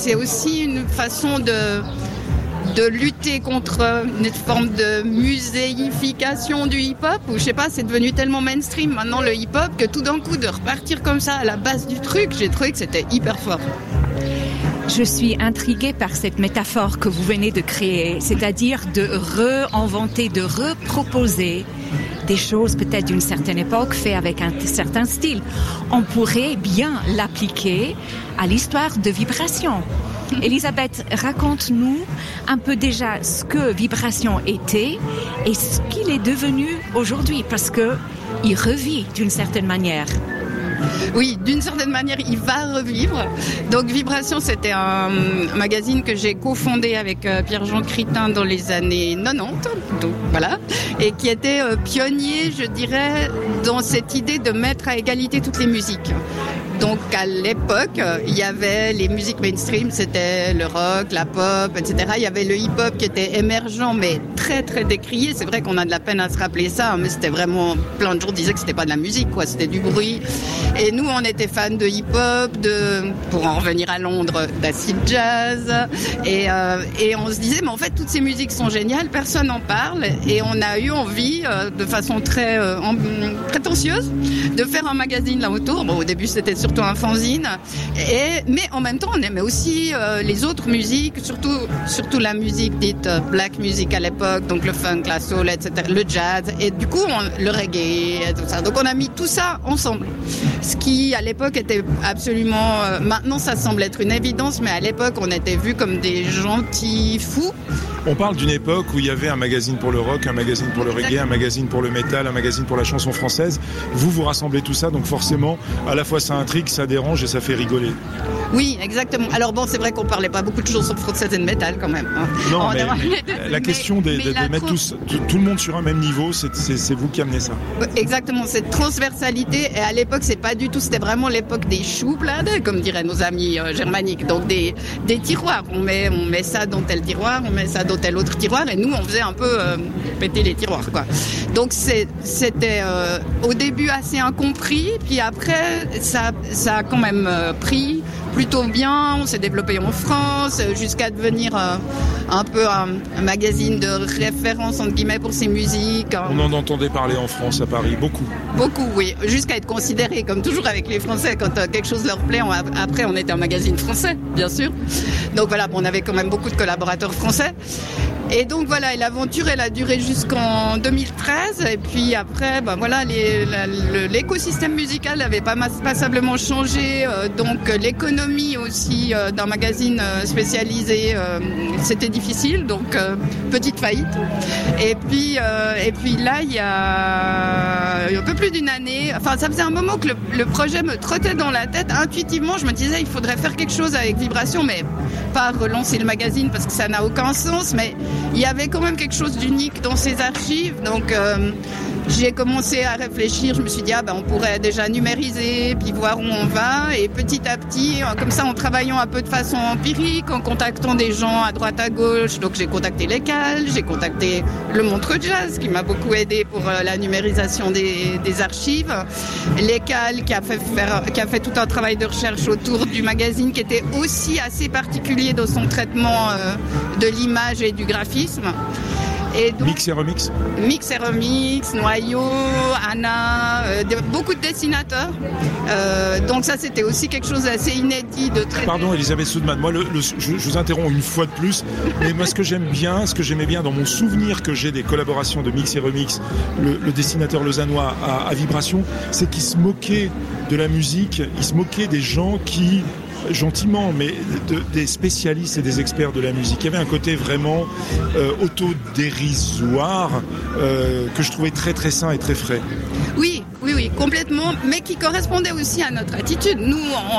c'est aussi une façon de lutter contre une forme de muséification du hip-hop, où je sais pas, c'est devenu tellement mainstream maintenant le hip-hop que tout d'un coup de repartir comme ça à la base du truc, j'ai trouvé que c'était hyper fort. Je suis intriguée par cette métaphore que vous venez de créer, c'est-à-dire de réinventer, de reproposer des choses peut-être d'une certaine époque faites avec un certain style. On pourrait bien l'appliquer à l'histoire de Vibration. Elisabeth, raconte-nous un peu déjà ce que Vibration était et ce qu'il est devenu aujourd'hui, parce qu'il revit d'une certaine manière. Oui, d'une certaine manière, il va revivre. Donc Vibration, c'était un magazine que j'ai cofondé avec Pierre-Jean Critin dans les années 90, donc voilà, et qui était pionnier, je dirais, dans cette idée de mettre à égalité toutes les musiques. Donc à l'époque, il y avait les musiques mainstream, c'était le rock, la pop, etc. Il y avait le hip-hop qui était émergent, mais très très décrié. C'est vrai qu'on a de la peine à se rappeler ça, mais c'était vraiment, plein de gens disaient que c'était pas de la musique, quoi, c'était du bruit. Et nous, on était fans de hip-hop, pour en revenir à Londres, d'acid jazz, et on se disait, mais en fait, toutes ces musiques sont géniales, personne n'en parle, et on a eu envie, de façon très prétentieuse, de faire un magazine là autour. Bon, au début, c'était surtout un fanzine, mais en même temps, on aimait aussi les autres musiques, surtout la musique dite black music à l'époque, donc le funk, la soul, etc., le jazz, et du coup, le reggae, et tout ça. Donc on a mis tout ça ensemble. Ce qui, à l'époque, était absolument... maintenant, ça semble être une évidence, mais à l'époque, on était vus comme des gentils fous. On parle d'une époque où il y avait un magazine pour le rock, un magazine pour le reggae, un magazine pour le métal, un magazine pour la chanson française. Vous rassemblez tout ça, donc forcément, à la fois ça intrigue, ça dérange et ça fait rigoler. Oui, exactement. Alors bon, c'est vrai qu'on parlait pas beaucoup de chansons françaises et de métal quand même. Hein. Non, mais la question de mettre tout le monde sur un même niveau, c'est vous qui amenez ça. Exactement, cette transversalité. Et à l'époque, c'est pas du tout, c'était vraiment l'époque des choublades, comme diraient nos amis germaniques. Donc des tiroirs. On met ça dans tel tiroir, on met ça dans tel autre tiroir, et nous, on faisait un peu péter les tiroirs, quoi. Donc c'était au début assez incompris, puis après, ça a quand même pris plutôt bien, on s'est développé en France jusqu'à devenir un peu un magazine de référence entre guillemets pour ces musiques. On en entendait parler en France, à Paris, beaucoup. Beaucoup, oui, jusqu'à être considéré comme toujours avec les Français, quand quelque chose leur plaît, après on était un magazine français, bien sûr. Donc voilà, on avait quand même beaucoup de collaborateurs français. Et donc voilà, et l'aventure elle a duré jusqu'en 2013, et puis après voilà, l'écosystème musical avait passablement changé, donc l'économie aussi d'un magazine spécialisé, c'était difficile, donc petite faillite. Et puis là, il y a un peu plus d'une année, enfin ça faisait un moment que le projet me trottait dans la tête. Intuitivement, je me disais il faudrait faire quelque chose avec Vibration, mais pas relancer le magazine parce que ça n'a aucun sens, mais il y avait quand même quelque chose d'unique dans ces archives, donc j'ai commencé à réfléchir, je me suis dit on pourrait déjà numériser, puis voir où on va, et petit à petit, comme ça en travaillant un peu de façon empirique, en contactant des gens à droite à gauche, donc j'ai contacté les Cales, j'ai contacté le Montreux Jazz qui m'a beaucoup aidé pour la numérisation des archives, les Cales qui a fait tout un travail de recherche autour du magazine qui était aussi assez particulier dans son traitement de l'image et du graphisme. Et donc, Mix et remix. Mix et remix, Noyau, Anna, beaucoup de dessinateurs. Donc ça, c'était aussi quelque chose d'assez inédit de traiter. Pardon, Elisabeth Soudman, moi, je vous interromps une fois de plus, mais moi, ce que j'aimais bien dans mon souvenir que j'ai des collaborations de Mix et remix, le dessinateur lausannois à Vibration, c'est qu'il se moquait de la musique, il se moquait des gens qui... gentiment, mais des spécialistes et des experts de la musique. Il y avait un côté vraiment autodérisoire que je trouvais très très sain et très frais. Oui, complètement, mais qui correspondait aussi à notre attitude. Nous,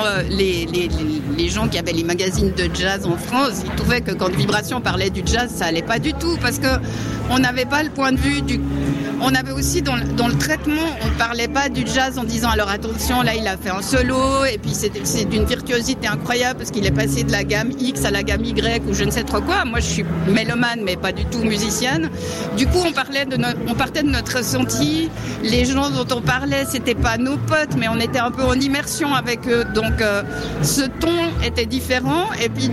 les gens qui avaient les magazines de jazz en France, ils trouvaient que quand Vibration parlait du jazz, ça allait pas du tout, parce que on n'avait pas le point de vue on avait aussi dans le traitement, on parlait pas du jazz en disant alors attention, là il a fait un solo et puis c'est d'une virtuosité incroyable parce qu'il est passé de la gamme X à la gamme Y ou je ne sais trop quoi. Moi je suis mélomane mais pas du tout musicienne. Du coup on partait de notre ressenti. Les gens dont on parlait c'était pas nos potes mais on était un peu en immersion avec eux. Donc ce ton était différent et puis